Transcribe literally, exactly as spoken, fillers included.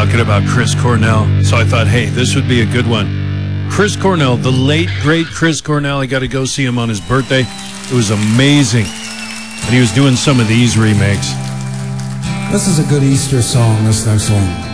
talking about Chris Cornell, so I thought, hey, this would be a good one. Chris Cornell, the late, great Chris Cornell. I got to go see him on his birthday. It was amazing. And he was doing some of these remakes. This is a good Easter song, this next one.